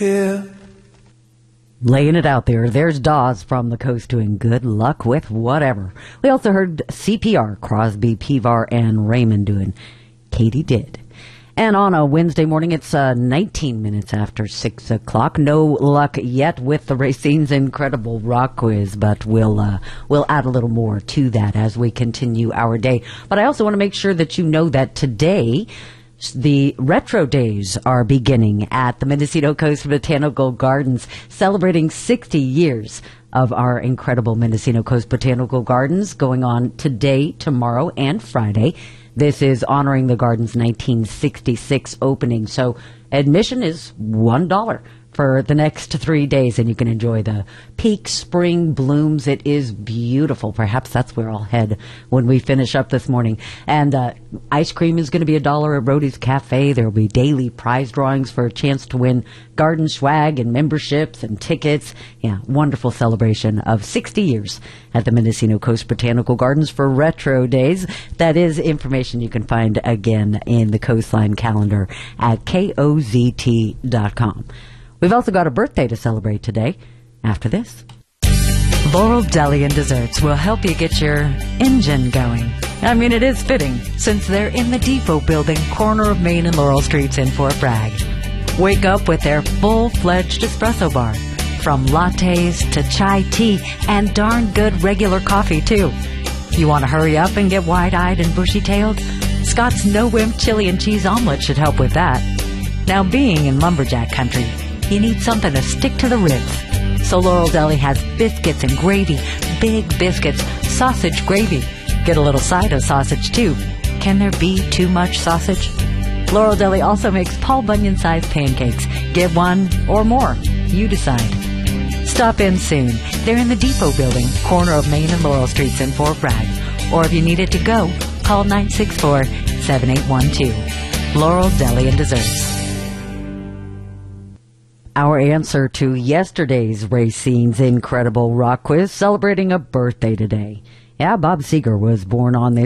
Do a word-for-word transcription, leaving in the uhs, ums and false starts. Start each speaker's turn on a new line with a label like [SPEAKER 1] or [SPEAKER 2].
[SPEAKER 1] care.
[SPEAKER 2] Laying it out there. There's Dawes from the Coast doing good luck with whatever. We also heard C P R, Crosby, Pivar, and Raymond doing Katie Did. And on a Wednesday morning, it's uh, nineteen minutes after six o'clock. No luck yet with the Racine's Incredible Rock Quiz, but we'll uh, we'll add a little more to that as we continue our day. But I also want to make sure that you know that today the Retro Days are beginning at the Mendocino Coast Botanical Gardens, celebrating sixty years of our incredible Mendocino Coast Botanical Gardens, going on today, tomorrow, and Friday. This is honoring the garden's nineteen sixty-six opening, so admission is one dollar for the next three days, and you can enjoy the peak spring blooms. It is beautiful. Perhaps that's where I'll head when we finish up this morning. And uh, ice cream is going to be a dollar at Rhodey's Cafe. There will be daily prize drawings for a chance to win garden swag and memberships and tickets. Yeah, wonderful celebration of sixty years at the Mendocino Coast Botanical Gardens for Retro Days. That is information you can find again in the Coastline calendar at K O Z T dot com. We've also got a birthday to celebrate today after this.
[SPEAKER 3] Laurel Deli and Desserts will help you get your engine going. I mean, it is fitting, since they're in the Depot Building, corner of Main and Laurel Streets in Fort Bragg. Wake up with their full-fledged espresso bar, from lattes to chai tea and darn good regular coffee, too. You want to hurry up and get wide-eyed and bushy-tailed? Scott's no-wimp chili and cheese omelet should help with that. Now, being in lumberjack country, you need something to stick to the ribs. So Laurel Deli has biscuits and gravy, big biscuits, sausage gravy. Get a little side of sausage, too. Can there be too much sausage? Laurel Deli also makes Paul Bunyan-sized pancakes. Get one or more. You decide. Stop in soon. They're in the Depot Building, corner of Main and Laurel Streets in Fort Bragg. Or if you need it to go, call nine six four, seven eight one two. Laurel Deli and Desserts.
[SPEAKER 2] Our answer to yesterday's Racine's Incredible Rock Quiz, celebrating a birthday today. Yeah, Bob Seger was born on this